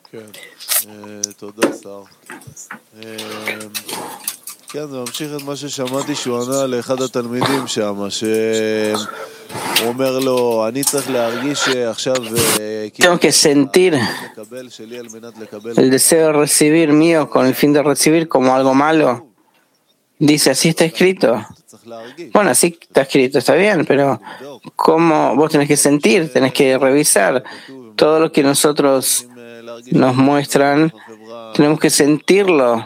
כן, תודה שר. כן, זה ממשיך את מה ששמעתי שהוא ענה לאחד התלמידים שם, שהוא אומר לו, אני צריך להרגיש שעכשיו Tengo que sentir לקבל שלי על מנת לקבל. el deseo de recibir mío con el fin de recibir como algo malo. Dice, así está escrito. Bueno, así está escrito, está bien, pero ¿cómo? Vos tenés que sentir, tenés que revisar todo lo que nosotros nos muestran, tenemos que sentirlo.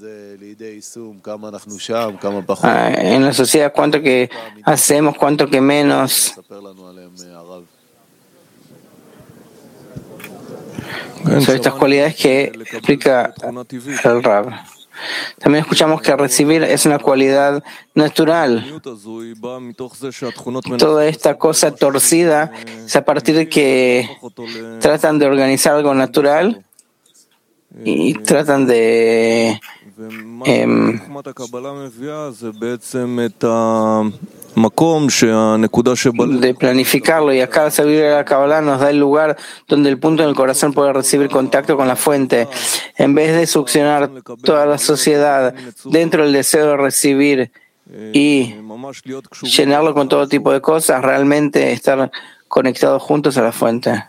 En la sociedad, cuánto que hacemos, cuánto que menos. Sobre estas cualidades que explica el Rab. También escuchamos que recibir es una cualidad natural. Toda esta cosa torcida es a partir de que tratan de organizar algo natural y tratan de planificarlo, y acá la sabiduría de la Kabbalah nos da el lugar donde el punto en el corazón puede recibir contacto con la fuente. En vez de succionar toda la sociedad dentro del deseo de recibir y llenarlo con todo tipo de cosas, realmente estar conectados juntos a la fuente.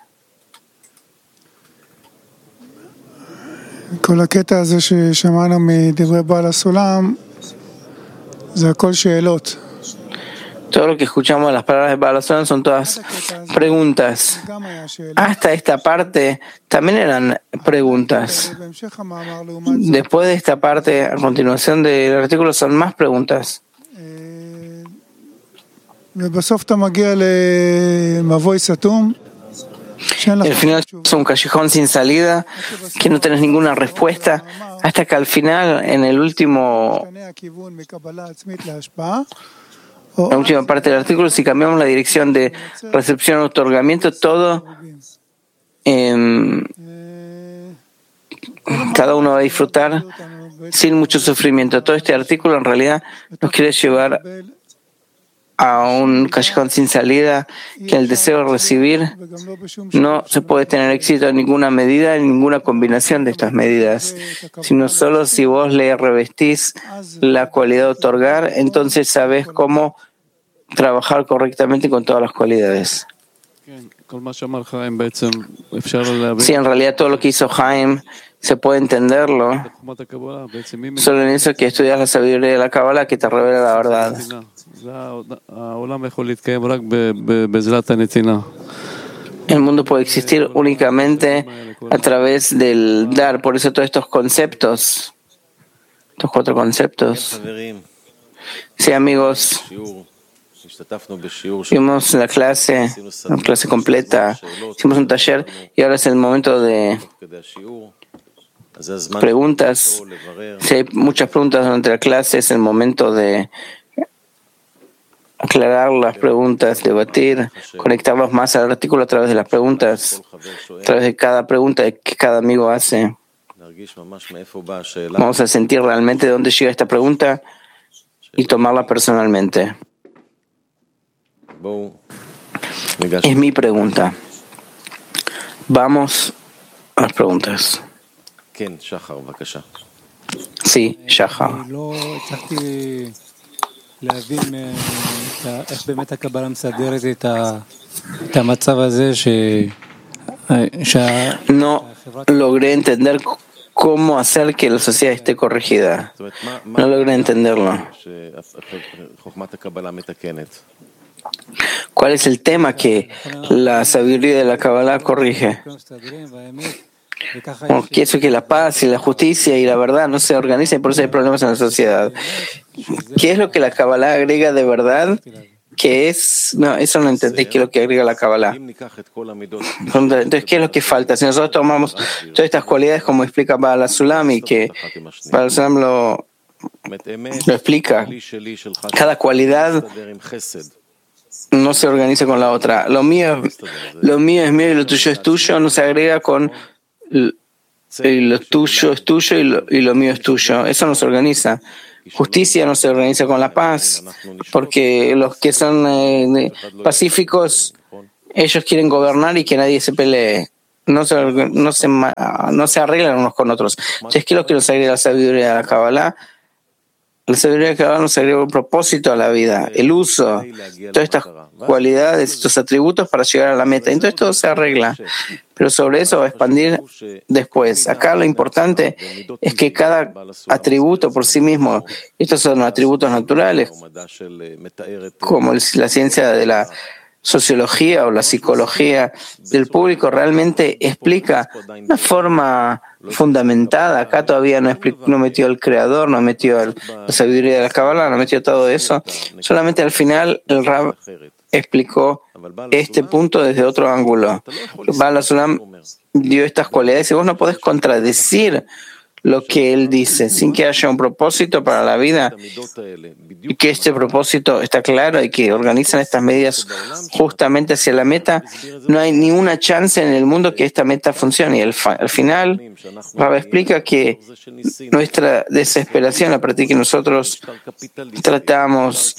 כל הקטע הזה ששמענו מדברי בעל הסולם זה הכל שאלות. Todo lo que escuchamos de las palabras de Baal HaSulam son todas preguntas. Hasta esta parte también eran preguntas. Después de esta parte, a continuación del artículo, son más preguntas. ובסוף אתה מגיע למבוי סתום. El final es un callejón sin salida, que no tenés ninguna respuesta, hasta que al final, en la última parte del artículo, si cambiamos la dirección de recepción o otorgamiento, todo, cada uno va a disfrutar sin mucho sufrimiento. Todo este artículo en realidad nos quiere llevar a un callejón sin salida, que el deseo de recibir no se puede tener éxito en ninguna medida, en ninguna combinación de estas medidas, sino solo si vos le revestís la cualidad de otorgar, entonces sabes cómo trabajar correctamente con todas las cualidades. Sí, en realidad todo lo que hizo Haim se puede entenderlo solo en eso que estudias la sabiduría de la Kabbalah, que te revela la verdad. El mundo puede existir únicamente a través del dar, por eso todos estos conceptos, estos 4 conceptos. Sí, amigos, vimos la clase, una clase completa, hicimos un taller y ahora es el momento de preguntas. Si hay muchas preguntas durante la clase, es el momento de aclarar las preguntas, debatir, conectarlos más al artículo a través de las preguntas, a través de cada pregunta que cada amigo hace. Vamos a sentir realmente de dónde llega esta pregunta y tomarla personalmente. Es mi pregunta. Vamos a las preguntas. Sí, Shahar. No logré entender cómo hacer que la sociedad esté corregida. No logré entenderlo. ¿Cuál es el tema que la sabiduría de la Kabbalah corrige? Que eso, que la paz y la justicia y la verdad no se organizan y por eso hay problemas en la sociedad. ¿Qué es lo que la Kabbalah agrega de verdad? ¿Qué es? No, eso no entendí. ¿Qué es lo que agrega la Kabbalah? Entonces, ¿qué es lo que falta? Si nosotros tomamos todas estas cualidades, como explica Baal HaSulam, y que Baal HaSulam lo explica, cada cualidad no se organiza con la otra. Lo mío es mío y lo tuyo es tuyo, no se agrega con lo tuyo es tuyo y lo mío es tuyo. Eso no se organiza. Justicia no se organiza con la paz, porque los que son pacíficos, ellos quieren gobernar y que nadie se pelee. no se arreglan unos con otros. Entonces, ¿qué es lo que nos agrega la sabiduría de la Kabbalah? La sabiduría de la Kabbalah nos agrega un propósito a la vida, el uso, todas estas cualidades, estos atributos para llegar a la meta. Entonces todo se arregla, pero sobre eso va a expandir después. Acá lo importante es que cada atributo por sí mismo, estos son atributos naturales, como la ciencia de la sociología o la psicología del público realmente explica de una forma fundamentada. Acá todavía no metió el creador, no metió la sabiduría de la Kabbalah, no metió todo eso. Solamente al final el Rab explicó este punto desde otro ángulo. Baal HaSulam dio estas cualidades y vos no podés contradecir lo que él dice, sin que haya un propósito para la vida y que este propósito está claro y que organizan estas medidas justamente hacia la meta. No hay ninguna chance en el mundo que esta meta funcione. Y al final, Rabbi explica que nuestra desesperación, a partir de que nosotros tratamos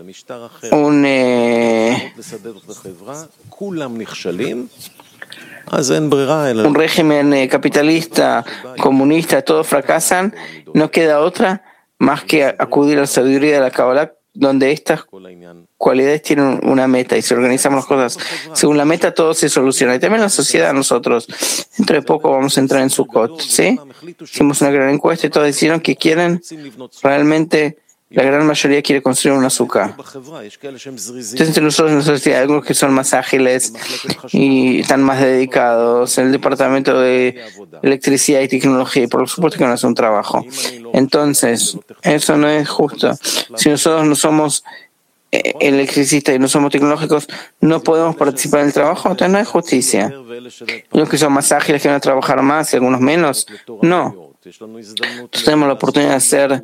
un régimen capitalista, comunista, todos fracasan, no queda otra más que acudir a la sabiduría de la Kabbalah, donde estas cualidades tienen una meta y si organizamos las cosas según la meta, todo se soluciona. Y también la sociedad, nosotros, dentro de poco vamos a entrar en Sukkot, ¿sí? Hicimos una gran encuesta y todos dijeron que quieren realmente. La gran mayoría quiere construir un azúcar. Entonces, entre nosotros en la sociedad hay algunos que son más ágiles y están más dedicados en el departamento de electricidad y tecnología. Y por supuesto que no es un trabajo. Entonces, eso no es justo. Si nosotros no somos electricistas y no somos tecnológicos, no podemos participar en el trabajo. Entonces, no hay justicia. Los que son más ágiles que van a trabajar más y algunos menos, no. Entonces tenemos la oportunidad de hacer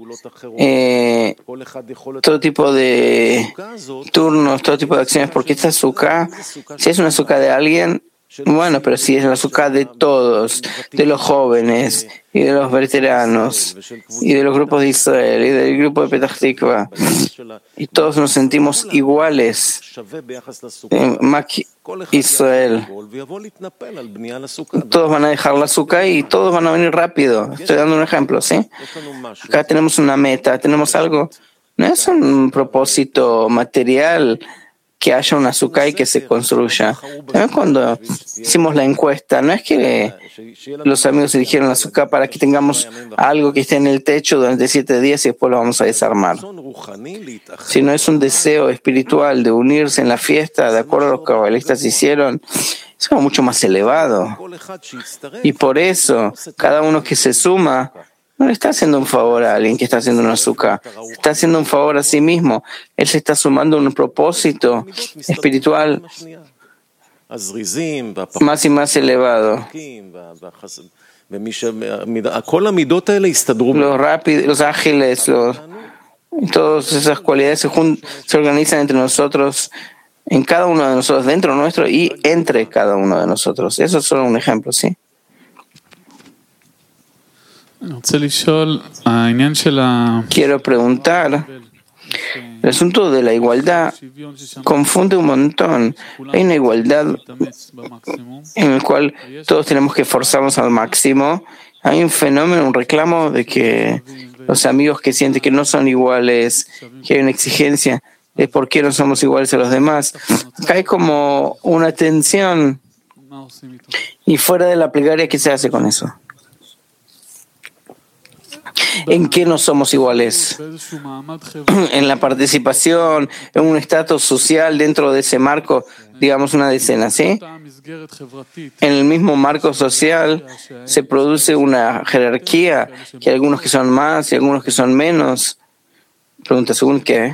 todo tipo de turnos, todo tipo de acciones, porque esta azúcar, si es una azúcar de alguien, bueno, pero si es la azúcar de todos, de los jóvenes y de los veteranos y de los grupos de Israel y del grupo de Petah Tikva, y todos nos sentimos iguales, Israel, todos van a dejar la azúcar y todos van a venir rápido. Estoy dando un ejemplo, ¿sí? Acá tenemos una meta, tenemos algo, no es un propósito material que haya un azúcar y que se construya. También cuando hicimos la encuesta, no es que los amigos eligieron el azúcar para que tengamos algo que esté en el techo durante 7 días y después lo vamos a desarmar. Sino es un deseo espiritual de unirse en la fiesta, de acuerdo a lo que los cabalistas hicieron. Es algo mucho más elevado. Y por eso, cada uno que se suma, no le está haciendo un favor a alguien que está haciendo un azúcar, está haciendo un favor a sí mismo. Él se está sumando a un propósito espiritual más y más elevado. Los rápidos, los ágiles, todas esas cualidades se organizan entre nosotros, en cada uno de nosotros, dentro nuestro y entre cada uno de nosotros. Eso es solo un ejemplo, ¿sí? Quiero preguntar, el asunto de la igualdad confunde un montón. Hay una igualdad en la cual todos tenemos que esforzarnos al máximo. Hay un fenómeno, un reclamo de que los amigos que sienten que no son iguales, que hay una exigencia de por qué no somos iguales a los demás. Acá hay como una tensión. Y fuera de la plegaria, ¿qué se hace con eso? ¿En qué no somos iguales? En la participación, en un estatus social dentro de ese marco, digamos una decena, ¿sí? En el mismo marco social se produce una jerarquía, que hay algunos que son más y algunos que son menos. Pregunta, ¿según qué?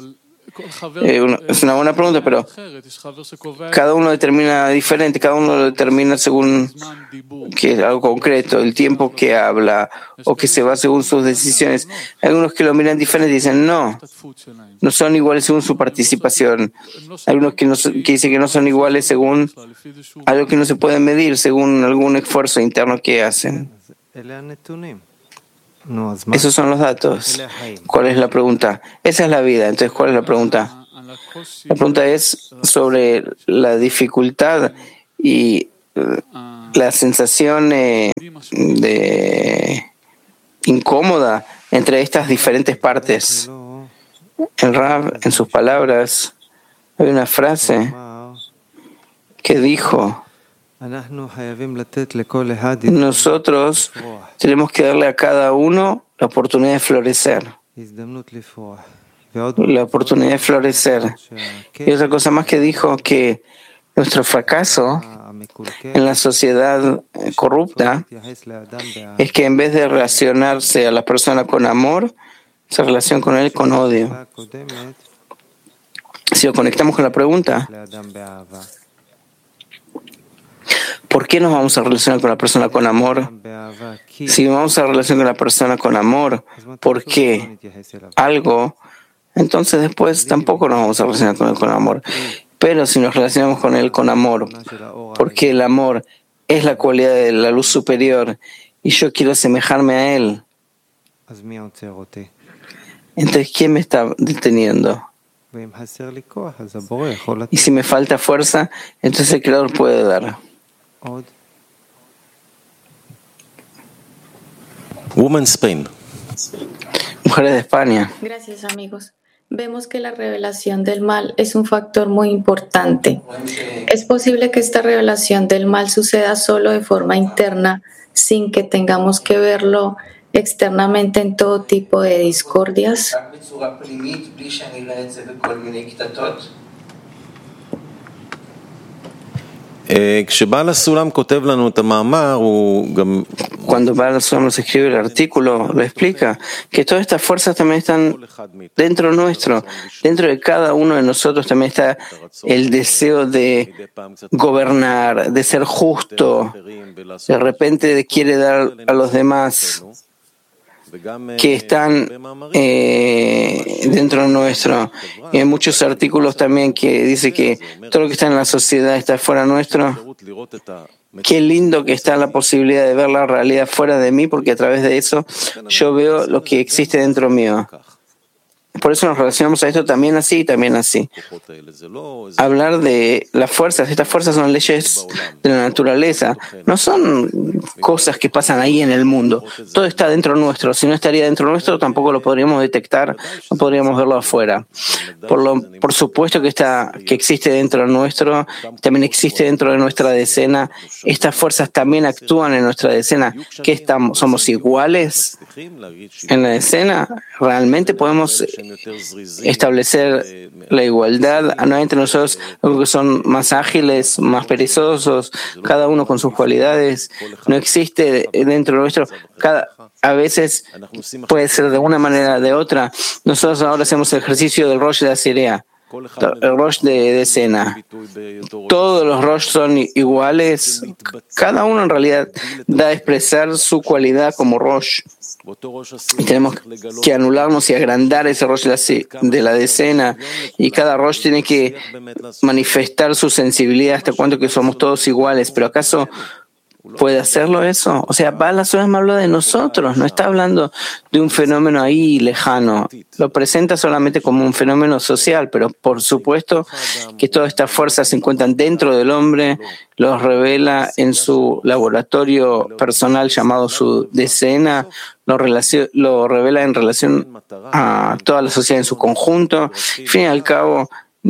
Es una buena pregunta, pero cada uno determina diferente, cada uno lo determina según que es algo concreto, el tiempo que habla o que se va según sus decisiones. Hay algunos que lo miran diferente y dicen no son iguales según su participación. Hay algunos que dicen que no son iguales según algo que no se puede medir, según algún esfuerzo interno que hacen. Esos son los datos. ¿Cuál es la pregunta? Esa es la vida. Entonces, ¿cuál es la pregunta? La pregunta es sobre la dificultad y la sensación de incómoda entre estas diferentes partes. El Rav, en sus palabras, hay una frase que dijo: nosotros tenemos que darle a cada uno la oportunidad de florecer. La oportunidad de florecer. Y otra cosa más que dijo, que nuestro fracaso en la sociedad corrupta es que en vez de relacionarse a la persona con amor, se relaciona con él con odio. Si lo conectamos con la pregunta, ¿por qué nos vamos a relacionar con la persona con amor? Si vamos a relacionar con la persona con amor, ¿por qué algo? Entonces después tampoco nos vamos a relacionar con él con amor. Pero si nos relacionamos con él con amor, porque el amor es la cualidad de la luz superior y yo quiero asemejarme a él, entonces ¿quién me está deteniendo? Y si me falta fuerza, entonces el Creador puede dar. Woman Spain. Mujeres de España. Gracias, amigos. Vemos que la revelación del mal es un factor muy importante. ¿Es posible que esta revelación del mal suceda solo de forma interna, sin que tengamos que verlo externamente en todo tipo de discordias? Cuando Baal Sulam nos escribe el artículo, lo explica, que todas estas fuerzas también están dentro nuestro. Dentro de cada uno de nosotros también está el deseo de gobernar, de ser justo. De repente quiere dar a los demás, que están dentro nuestro. Y hay muchos artículos también que dice que todo lo que está en la sociedad está fuera nuestro. Qué lindo que está la posibilidad de ver la realidad fuera de mí, porque a través de eso yo veo lo que existe dentro mío. Por eso nos relacionamos a esto también así y también así. Hablar de las fuerzas, estas fuerzas son leyes de la naturaleza, no son cosas que pasan ahí en el mundo. Todo está dentro nuestro. Si no estaría dentro nuestro, tampoco lo podríamos detectar, no podríamos verlo afuera. Por supuesto que existe dentro nuestro, también existe dentro de nuestra decena. Estas fuerzas también actúan en nuestra decena. ¿Qué somos iguales en la decena? ¿Realmente podemos establecer la igualdad? No hay entre nosotros algo que son más ágiles, más perezosos, cada uno con sus cualidades. No existe dentro nuestro. A veces puede ser de una manera o de otra. Nosotros ahora hacemos el ejercicio del Rosh de Asirea, el Rosh de decena. Todos los Rosh son iguales. Cada uno en realidad da a expresar su cualidad como Rosh. Y tenemos que anularnos y agrandar ese Rosh de la decena. Y cada Rosh tiene que manifestar su sensibilidad hasta cuánto que somos todos iguales. Pero ¿acaso puede hacerlo eso? O sea, Baal HaSulam habla de nosotros, no está hablando de un fenómeno ahí lejano. Lo presenta solamente como un fenómeno social, pero por supuesto que todas estas fuerzas se encuentran dentro del hombre, los revela en su laboratorio personal llamado su decena, lo revela en relación a toda la sociedad en su conjunto. Al fin y al cabo,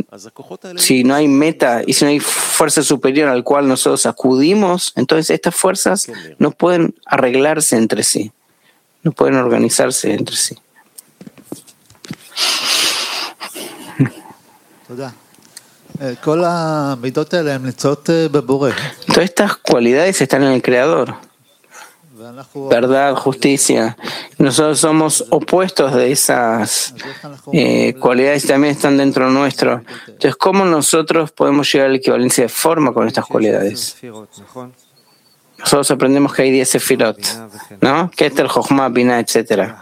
si no hay meta y si no hay fuerza superior al cual nosotros acudimos, entonces estas fuerzas no pueden arreglarse entre sí, no pueden organizarse entre sí. Todas estas cualidades están en el Creador. Verdad, justicia. Nosotros somos opuestos de esas cualidades, también están dentro nuestro. Entonces, ¿cómo nosotros podemos llegar a la equivalencia de forma con estas cualidades? Nosotros aprendemos que hay 10 sefirot, ¿no? Keter, Jochma, Binah, etc.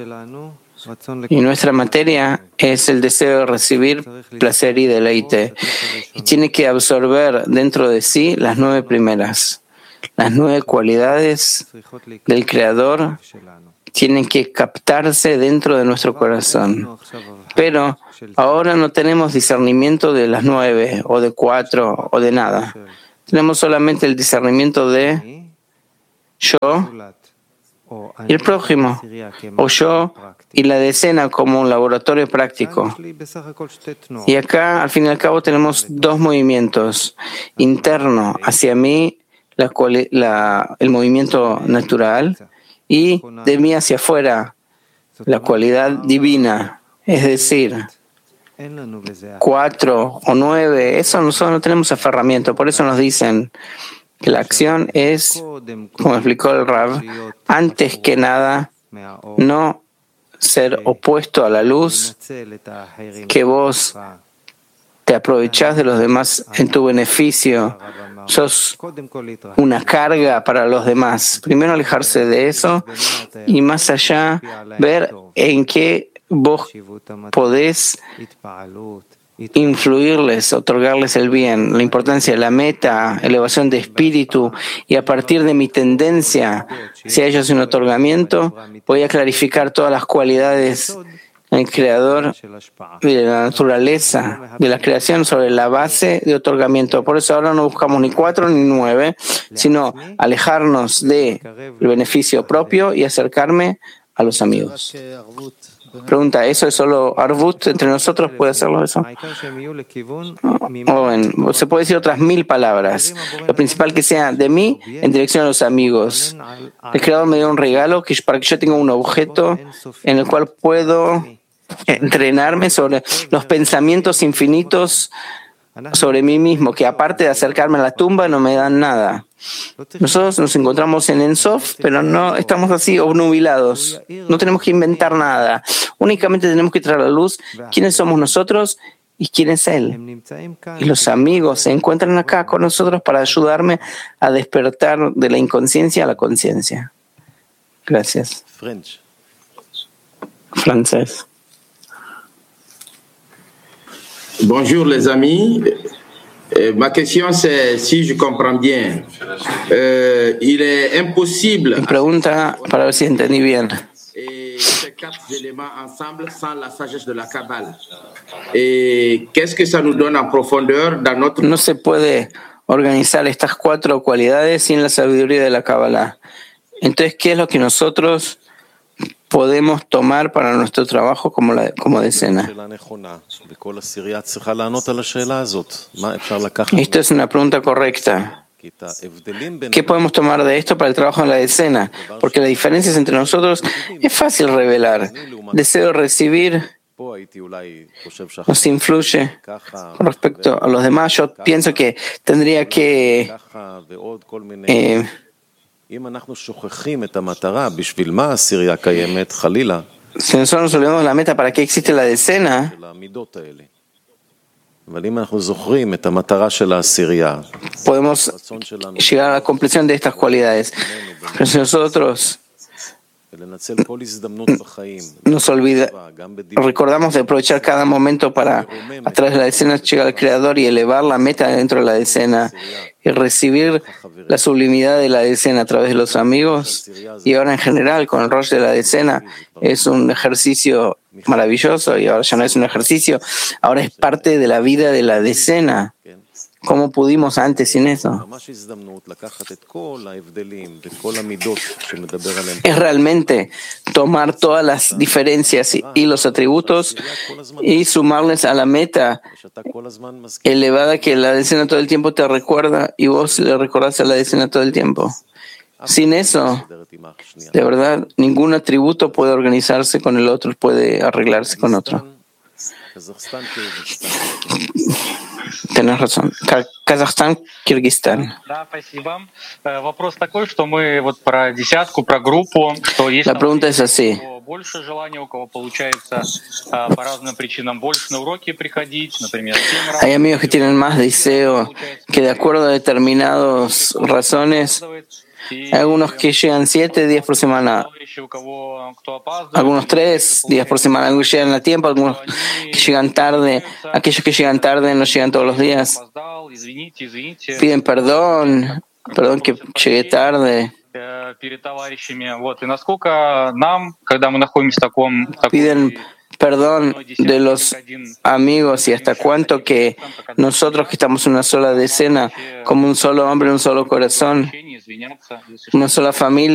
Y nuestra materia es el deseo de recibir placer y deleite. Y tiene que absorber dentro de sí las 9 primeras. Las 9 cualidades del Creador tienen que captarse dentro de nuestro corazón. Pero ahora no tenemos discernimiento de las 9, o de 4, o de nada. tenemos solamente el discernimiento de yo y el prójimo, o yo y la decena como un laboratorio práctico. Y acá, al fin y al cabo, tenemos dos movimientos: interno hacia mí, el movimiento natural, y de mí hacia afuera, la cualidad divina. Es decir, 4 o 9, eso nosotros no tenemos aferramiento. Por eso nos dicen que la acción es, como explicó el Rav, antes que nada, no ser opuesto a la luz, que vos te aprovechás de los demás en tu beneficio, sos una carga para los demás. Primero alejarse de eso y más allá ver en qué vos podés influirles, otorgarles el bien, la importancia de la meta, elevación de espíritu, y a partir de mi tendencia, si ellos un otorgamiento, voy a clarificar todas las cualidades del Creador y de la naturaleza, de la creación sobre la base de otorgamiento. Por eso ahora no buscamos ni 4 ni 9, sino alejarnos del beneficio propio y acercarme a los amigos. Pregunta, ¿eso es solo Arvut entre nosotros? ¿Puede hacerlo eso? Bueno, se puede decir otras 1000 palabras. Lo principal que sea de mí en dirección a los amigos. El Creador me dio un regalo para que yo tenga un objeto en el cual puedo entrenarme sobre los pensamientos infinitos sobre mí mismo, que aparte de acercarme a la tumba no me dan nada. Nosotros nos encontramos en Ensof, pero no estamos así obnubilados. No tenemos que inventar nada. Únicamente tenemos que traer a la luz quiénes somos nosotros y quién es Él. Y los amigos se encuentran acá con nosotros para ayudarme a despertar de la inconsciencia a la conciencia. Gracias. Francés. Bonjour les amis. Ma question c'est, si je comprends bien, il est impossible. Mi pregunta, para ver si entendí bien. Ces 4 éléments ensemble sans la sagesse de la Kabbale. Et qu'est-ce que ça nous donne en profondeur dans notre... No se puede organizar estas 4 cualidades sin la sabiduría de la Kabbalah. Entonces, ¿qué es lo que nosotros podemos tomar para nuestro trabajo como decena? Esto es una pregunta correcta. ¿Qué podemos tomar de esto para el trabajo en la decena? Porque las diferencias entre nosotros es fácil revelar. Deseo recibir nos influye con respecto a los demás. Yo pienso que tendría que si nosotros nos olvidamos de la meta, ¿para qué existe la decena? Podemos llegar a la compleción de estas cualidades. Pero si nosotros recordamos de aprovechar cada momento para, a través de la decena, llegar al Creador y elevar la meta dentro de la decena y recibir la sublimidad de la decena a través de los amigos, y ahora en general con el Rosh de la decena es un ejercicio maravilloso, y ahora ya no es un ejercicio, ahora es parte de la vida de la decena. ¿Cómo pudimos antes sin eso? Es realmente tomar todas las diferencias y los atributos y sumarles a la meta elevada que la decena todo el tiempo te recuerda y vos le recordás a la decena todo el tiempo. Sin eso, de verdad, ningún atributo puede organizarse con el otro, puede arreglarse con otro. Tenés razón. Казахстан, Киргизстан. La pregunta es así. Hay amigos que tienen más deseo, que de acuerdo a determinadas razones, hay algunos que llegan 7 días por semana, algunos 3 días por semana, algunos llegan a tiempo, algunos que llegan tarde. Aquellos que llegan tarde no llegan todos los días. Piden perdón que llegué tarde. Piden perdón de los amigos y hasta cuánto que nosotros que estamos en una sola decena, como un solo hombre, un solo corazón, una sola familia,